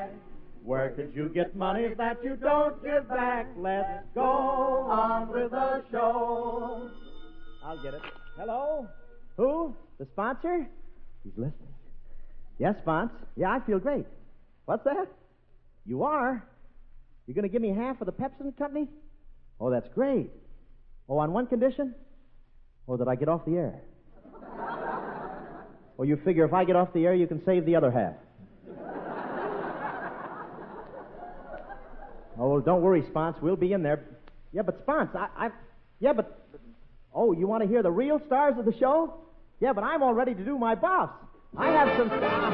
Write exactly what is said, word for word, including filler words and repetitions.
back. Where could you get money that you don't give back? Let's go on with the show. I'll get it. Hello? Who? The sponsor? He's listening. Yes, Spons. Yeah, I feel great. What's that? You are? You're going to give me half of the Pepsi Company? Oh, that's great. Oh, on one condition? Oh, that I get off the air. Oh, you figure if I get off the air, you can save the other half. Oh, well, don't worry, Spons. We'll be in there. Yeah, but Spons, I, I... Yeah, but... Oh, you want to hear the real stars of the show? Yeah, but I'm all ready to do my boss. I have some...